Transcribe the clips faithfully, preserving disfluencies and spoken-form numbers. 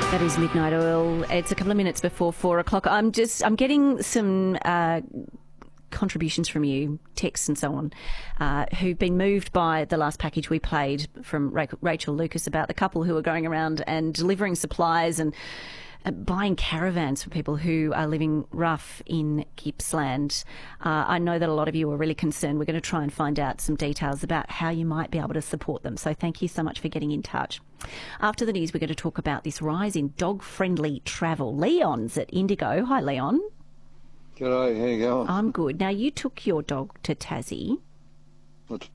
That is Midnight Oil. It's a couple of minutes before four o'clock. I'm just, I'm getting some uh, contributions from you, texts and so on, uh, who've been moved by the last package we played from Ra- Rachel Lucas about the couple who are going around and delivering supplies and uh, buying caravans for people who are living rough in Gippsland. Uh, I know that a lot of you are really concerned. We're going to try and find out some details about how you might be able to support them. So thank you so much for getting in touch. After the news, we're going to talk about this rise in dog-friendly travel. Leon's at Indigo. Hi, Leon. G'day, how you going? I'm good. Now, you took your dog to Tassie. What?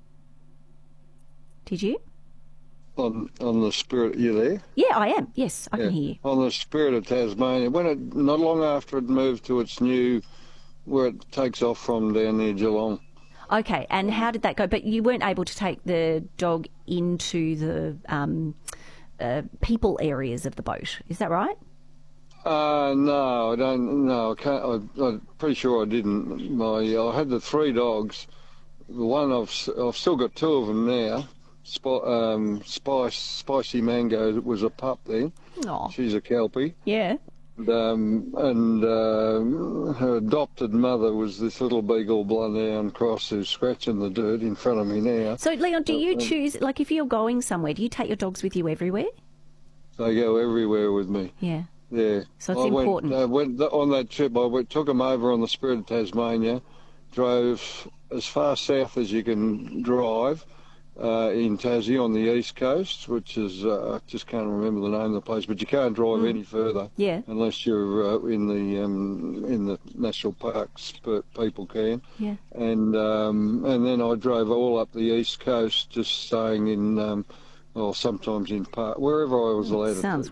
Did you? On on the Spirit, you there? Yeah, I am. Yes, I yeah. can hear you. On the Spirit of Tasmania. When it, not long after it moved to its new, where it takes off from down near Geelong. Okay, and how did that go? But you weren't able to take the dog into the um, uh, people areas of the boat, is that right? Uh, no, I don't. No, I can't. I, I'm pretty sure I didn't. My, I had the three dogs. The one I've I've still got two of them now. Sp- um, Spice Spicy Mango was a pup then. Aw. She's a Kelpie. Yeah. And, um, and uh, her adopted mother was this little beagle bloodhound cross who's scratching the dirt in front of me now. So, Leon, do you Uh, choose, like if you're going somewhere, do you take your dogs with you everywhere? They go everywhere with me. Yeah. Yeah. So it's I went, important. I went on that trip. I went, took them over on the Spirit of Tasmania, drove as far south as you can drive uh, in Tassie on the east coast, which is uh, I just can't remember the name of the place, but you can't drive Mm. any further. Yeah. Unless you're uh, in the um, in the national parks, but people can. Yeah. And um, and then I drove all up the east coast, just staying in. Um, Well, sometimes in part, wherever I was allowed Sounds to